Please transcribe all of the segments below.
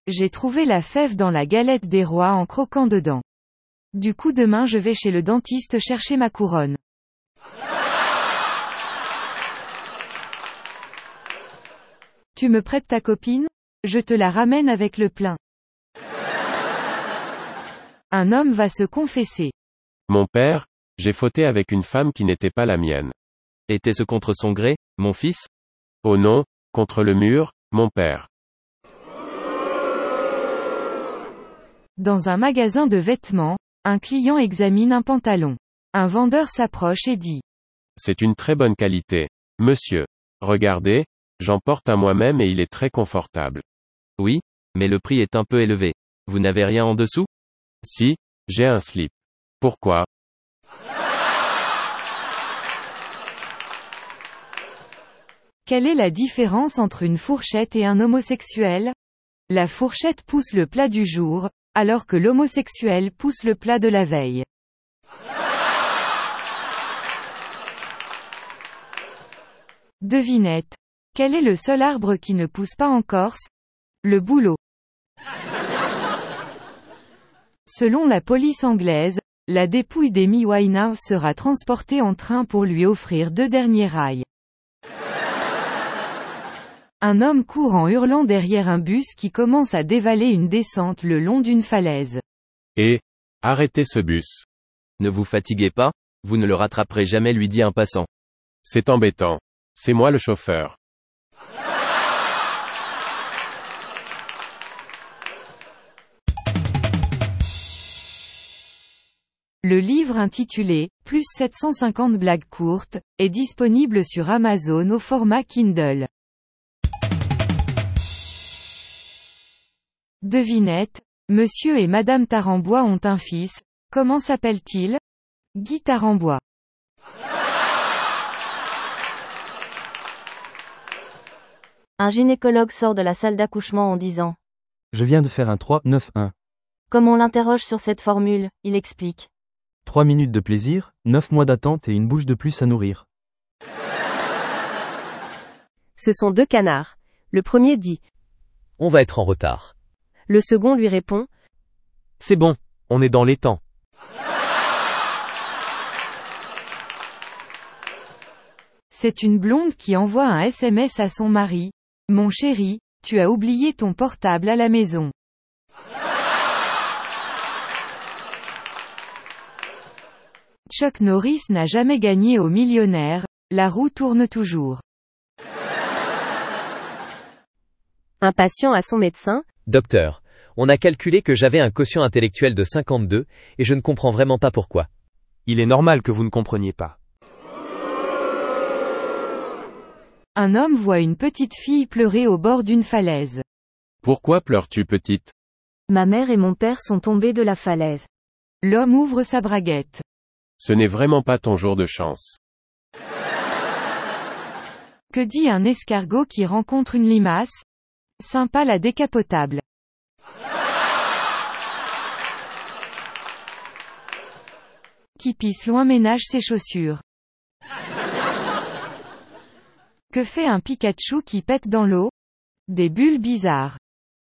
J'ai trouvé la fève dans la galette des rois en croquant dedans. Du coup demain je vais chez le dentiste chercher ma couronne. Tu me prêtes ta copine? Je te la ramène avec le plein. Un homme va se confesser. Mon père, j'ai fauté avec une femme qui n'était pas la mienne. Était-ce contre son gré, mon fils? Oh non, contre le mur, mon père. Dans un magasin de vêtements, un client examine un pantalon. Un vendeur s'approche et dit. C'est une très bonne qualité. Monsieur. Regardez, j'en porte un moi-même et il est très confortable. Oui, mais le prix est un peu élevé. Vous n'avez rien en dessous? Si, j'ai un slip. Pourquoi? Quelle est la différence entre une fourchette et un homosexuel? La fourchette pousse le plat du jour, alors que l'homosexuel pousse le plat de la veille. Devinette. Quel est le seul arbre qui ne pousse pas en Corse? Le bouleau. Selon la police anglaise, la dépouille d'Amy Winehouse sera transportée en train pour lui offrir 2 derniers rails. Un homme court en hurlant derrière un bus qui commence à dévaler une descente le long d'une falaise. Et, arrêtez ce bus. Ne vous fatiguez pas, vous ne le rattraperez jamais, lui dit un passant. C'est embêtant. C'est moi le chauffeur. Le livre intitulé « Plus 750 blagues courtes » est disponible sur Amazon au format Kindle. Devinette. Monsieur et Madame Tarambois ont un fils. Comment s'appelle-t-il? Guy Tarambois. Un gynécologue sort de la salle d'accouchement en disant. Je viens de faire un 3-9-1. Comme on l'interroge sur cette formule, il explique. 3 minutes de plaisir, 9 mois d'attente et une bouche de plus à nourrir. Ce sont 2 canards. Le premier dit. On va être en retard. Le second lui répond. C'est bon, on est dans les temps. C'est une blonde qui envoie un SMS à son mari. Mon chéri, tu as oublié ton portable à la maison. Chuck Norris n'a jamais gagné au millionnaire, la roue tourne toujours. Un patient à son médecin. Docteur, on a calculé que j'avais un quotient intellectuel de 52, et je ne comprends vraiment pas pourquoi. Il est normal que vous ne compreniez pas. Un homme voit une petite fille pleurer au bord d'une falaise. Pourquoi pleures-tu, petite? Ma mère et mon père sont tombés de la falaise. L'homme ouvre sa braguette. Ce n'est vraiment pas ton jour de chance. Que dit un escargot qui rencontre une limace? Sympa la décapotable. Qui pisse loin ménage ses chaussures. Que fait un Pikachu qui pète dans l'eau? Des bulles bizarres.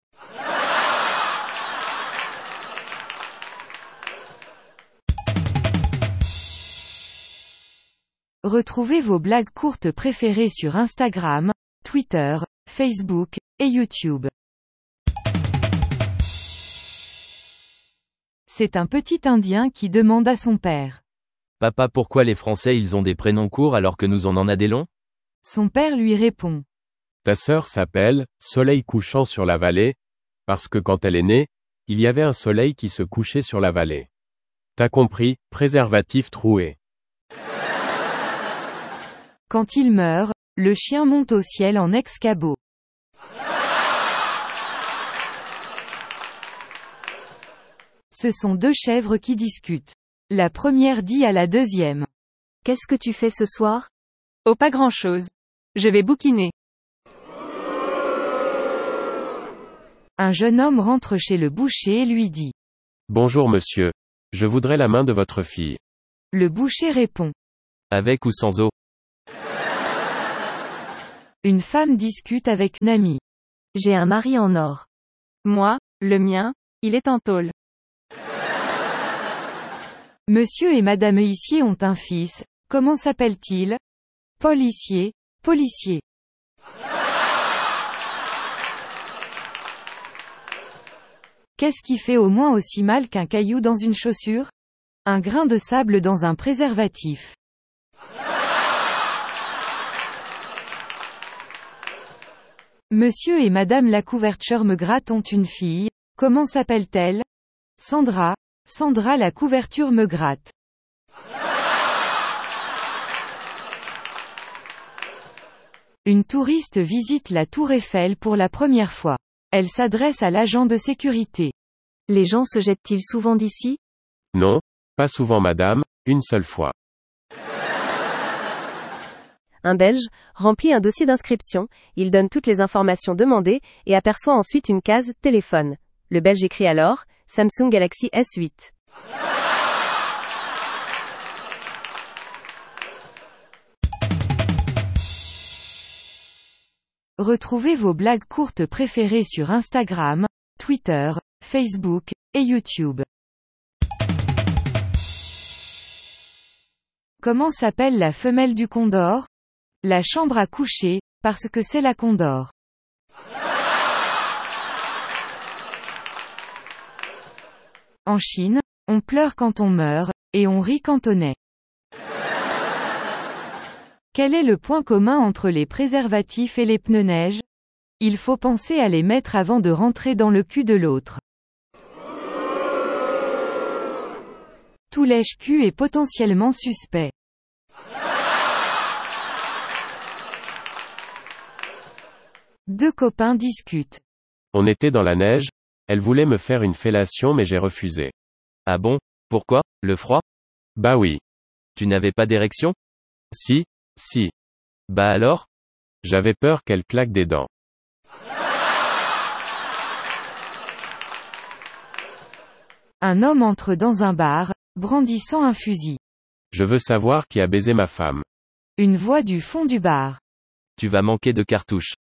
Retrouvez vos blagues courtes préférées sur Instagram, Twitter, Facebook, et YouTube. C'est un petit Indien qui demande à son père. Papa, pourquoi les Français ils ont des prénoms courts alors que nous on en a des longs? Son père lui répond. Ta sœur s'appelle Soleil couchant sur la vallée, parce que quand elle est née, il y avait un soleil qui se couchait sur la vallée. T'as compris, préservatif troué. Quand il meurt, le chien monte au ciel en ex-cabot. Ce sont 2 chèvres qui discutent. La première dit à la deuxième. Qu'est-ce que tu fais ce soir? Oh, pas grand-chose. Je vais bouquiner. Un jeune homme rentre chez le boucher et lui dit. Bonjour monsieur. Je voudrais la main de votre fille. Le boucher répond. Avec ou sans eau? Une femme discute avec une amie. J'ai un mari en or. Moi, le mien, il est en tôle. Monsieur et Madame Huissier ont un fils, comment s'appelle-t-il? Paul Hissier, policier. Qu'est-ce qui fait au moins aussi mal qu'un caillou dans une chaussure? Un grain de sable dans un préservatif. Monsieur et Madame la couverture me gratte ont une fille, comment s'appelle-t-elle? Sandra, Sandra la couverture me gratte. Une touriste visite la tour Eiffel pour la première fois. Elle s'adresse à l'agent de sécurité. Les gens se jettent-ils souvent d'ici? Non, pas souvent madame, une seule fois. Un Belge remplit un dossier d'inscription, il donne toutes les informations demandées, et aperçoit ensuite une case « Téléphone ». Le Belge écrit alors « Samsung Galaxy S8 ». Retrouvez vos blagues courtes préférées sur Instagram, Twitter, Facebook, et YouTube. Comment s'appelle la femelle du condor? La chambre à coucher, parce que c'est la condor. En Chine, on pleure quand on meurt, et on rit quand on naît. Quel est le point commun entre les préservatifs et les pneus neige? Il faut penser à les mettre avant de rentrer dans le cul de l'autre. Tout lèche-cul est potentiellement suspect. Deux copains discutent. On était dans la neige, elle voulait me faire une fellation mais j'ai refusé. Ah bon? Pourquoi? Le froid? Bah oui. Tu n'avais pas d'érection? Si. Bah alors? J'avais peur qu'elle claque des dents. Un homme entre dans un bar, brandissant un fusil. Je veux savoir qui a baisé ma femme. Une voix du fond du bar. Tu vas manquer de cartouches.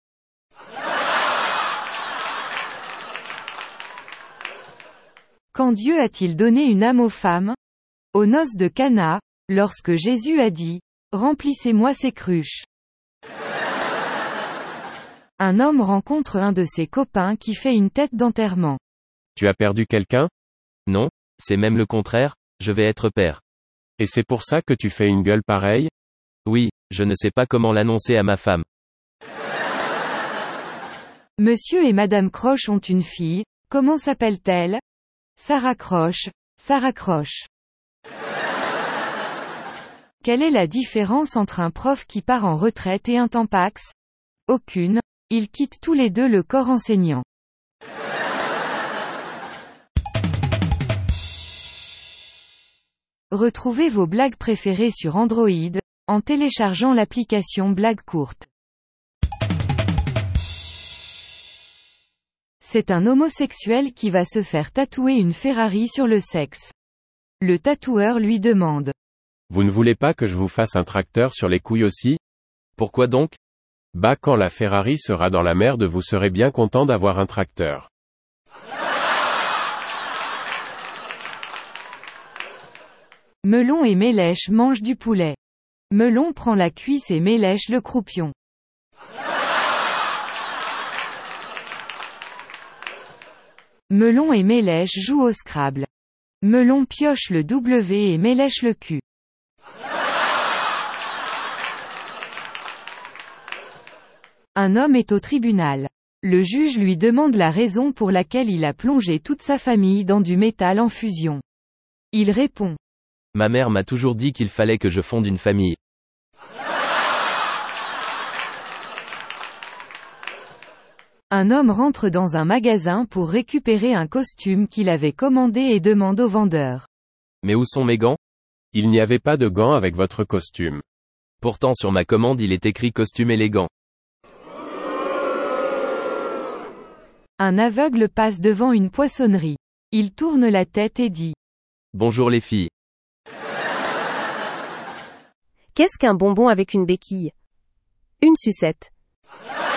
Quand Dieu a-t-il donné une âme aux femmes? Aux noces de Cana, lorsque Jésus a dit, « Remplissez-moi ces cruches ». Un homme rencontre un de ses copains qui fait une tête d'enterrement. Tu as perdu quelqu'un? Non, c'est même le contraire, je vais être père. Et c'est pour ça que tu fais une gueule pareille? Oui, je ne sais pas comment l'annoncer à ma femme. Monsieur et Madame Croche ont une fille, comment s'appelle-t-elle? Sarah Croche, Sarah Croche. Quelle est la différence entre un prof qui part en retraite et un tampax? Aucune, ils quittent tous les deux le corps enseignant. Retrouvez vos blagues préférées sur Android, en téléchargeant l'application Blagues courtes. C'est un homosexuel qui va se faire tatouer une Ferrari sur le sexe. Le tatoueur lui demande. Vous ne voulez pas que je vous fasse un tracteur sur les couilles aussi? Pourquoi donc? Bah quand la Ferrari sera dans la merde vous serez bien content d'avoir un tracteur. Melon et Mélèche mangent du poulet. Melon prend la cuisse et Mélèche le croupion. Melon et Mélèche jouent au Scrabble. Melon pioche le W et Mélèche le Q. Un homme est au tribunal. Le juge lui demande la raison pour laquelle il a plongé toute sa famille dans du métal en fusion. Il répond. Ma mère m'a toujours dit qu'il fallait que je fonde une famille. Un homme rentre dans un magasin pour récupérer un costume qu'il avait commandé et demande au vendeur. Mais où sont mes gants? Il n'y avait pas de gants avec votre costume. Pourtant sur ma commande il est écrit costume élégant. Un aveugle passe devant une poissonnerie. Il tourne la tête et dit. Bonjour les filles. Qu'est-ce qu'un bonbon avec une béquille? Une sucette.